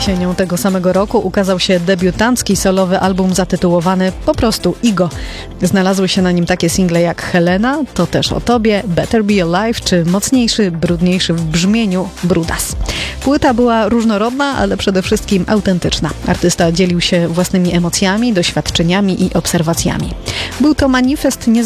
Jesienią tego samego roku ukazał się debiutancki solowy album zatytułowany po prostu Igo. Znalazły się na nim takie single jak Helena, To też o tobie, Better Be Alive czy mocniejszy, brudniejszy w brzmieniu Brudas. Płyta była różnorodna, ale przede wszystkim autentyczna. Artysta dzielił się własnymi emocjami, doświadczeniami i obserwacjami. Był to manifest